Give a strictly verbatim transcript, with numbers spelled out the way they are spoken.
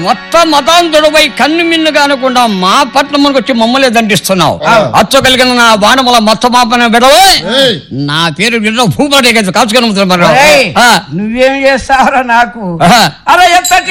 మొత్తం మతాంతుడిపై కన్ను మిన్నుగా అనకుండా మా పట్నంకి వచ్చి మమ్మల్ని దండిస్తున్నావు. అచ్చ కలిగిన నా బాణముల మొత్తం మాపన విడవే నా పేరు విడవ భూపడే కాల్చుకొని నువ్వేం చేస్తావురా నాకు? అలా ఎంతటి